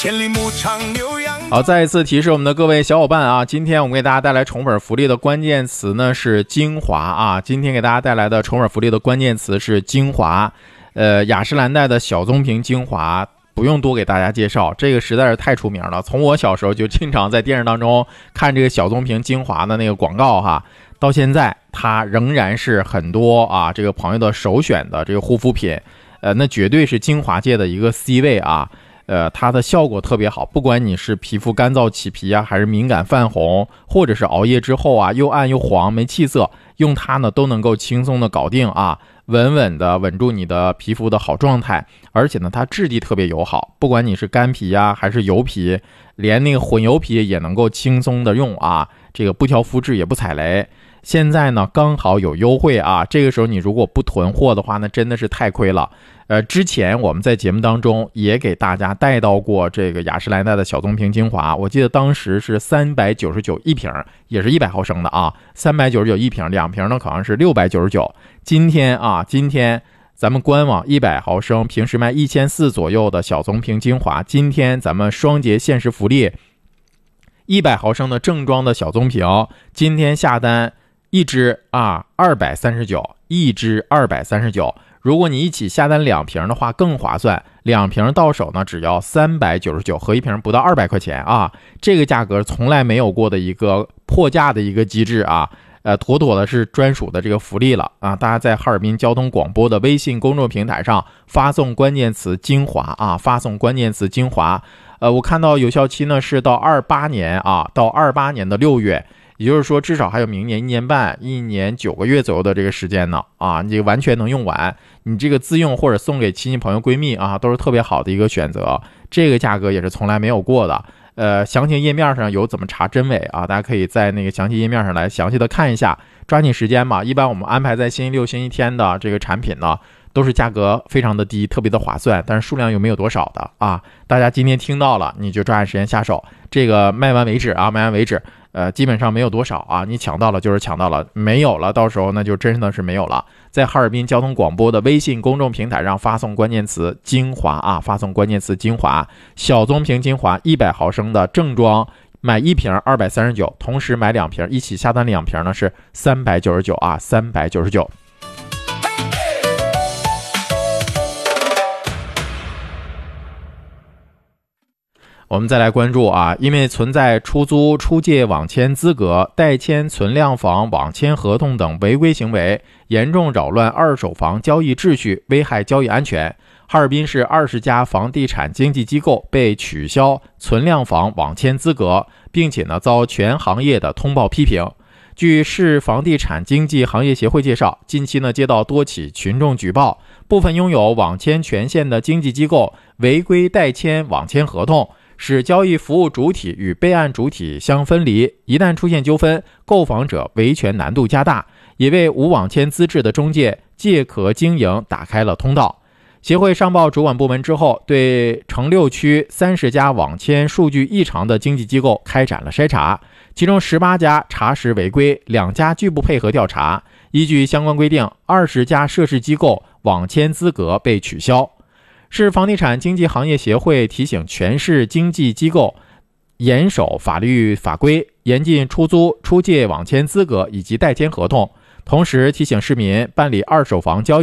千里牧场牛羊。 好，再一次提示我们的各位小伙伴啊，今天我们给大家带来宠粉福利的关键词呢是精华啊。今天给大家带来的宠粉福利的关键词是精华，雅诗兰黛的小棕瓶精华。不用多给大家介绍，这个实在是太出名了。从我小时候就经常在电视当中看这个小棕瓶精华的那个广告哈，到现在它仍然是很多啊这个朋友的首选的这个护肤品，那绝对是精华界的一个 C 位啊。它的效果特别好，不管你是皮肤干燥起皮啊，还是敏感泛红，或者是熬夜之后啊又暗又黄没气色，用它呢都能够轻松的搞定啊，稳稳的稳住你的皮肤的好状态。而且呢它质地特别友好，不管你是干皮啊还是油皮，连那个混油皮也能够轻松的用啊，这个不挑肤质也不踩雷。现在呢刚好有优惠啊，这个时候你如果不囤货的话那真的是太亏了。之前我们在节目当中也给大家带到过这个雅诗兰黛的小棕瓶精华，我记得当时是399一瓶，也是100毫升的啊，399一瓶，2瓶呢好像是699。今天咱们官网100毫升平时卖1400左右的小棕瓶精华，今天咱们双节限时福利，100毫升的正装的小棕瓶，今天下单一支239，一支239。如果你一起下单2瓶的话更划算，2瓶到手呢只要399，合一瓶不到200块钱啊，这个价格从来没有过的一个破价的一个机制啊，妥妥的是专属的这个福利了啊！大家在哈尔滨交通广播的微信公众平台上发送关键词精华啊，发送关键词精华，我看到有效期呢是到28年啊，到28年的6月。也就是说至少还有明年1年半1年9个月左右的这个时间呢啊，你这个完全能用完，你这个自用或者送给亲戚朋友闺蜜啊都是特别好的一个选择，这个价格也是从来没有过的。详情页面上有怎么查真伪啊，大家可以在那个详细页面上来详细的看一下，抓紧时间吧。一般我们安排在星期六星期天的这个产品呢都是价格非常的低，特别的划算，但是数量又没有多少的啊。大家今天听到了你就抓紧时间下手，这个卖完为止啊，卖完为止。基本上没有多少啊，你抢到了就是抢到了，没有了到时候那就真的是没有了。在哈尔滨交通广播的微信公众平台上发送关键词精华啊，发送关键词精华，小棕瓶精华100毫升的正装，买1瓶239，同时买2瓶，一起下单2瓶呢是399啊，399。我们再来关注啊，因为存在出租、出借网签资格、代签存量房网签合同等违规行为，严重扰乱二手房交易秩序，危害交易安全。哈尔滨市20家房地产经纪机构被取消存量房网签资格，并且呢遭全行业的通报批评。据市房地产经纪行业协会介绍，近期呢接到多起群众举报，部分拥有网签权限的经纪机构违规代签网签合同，使交易服务主体与备案主体相分离，一旦出现纠纷，购房者维权难度加大，也为无网签资质的中介借壳经营打开了通道。协会上报主管部门之后，对城6区30家网签数据异常的经纪机构开展了筛查，其中18家查实违规，2家拒不配合调查。依据相关规定，20家涉事机构网签资格被取消。市房地产经纪行业协会提醒全市经纪机构严守法律法规，严禁出租、出借网签资格以及代签合同，同时提醒市民办理二手房交易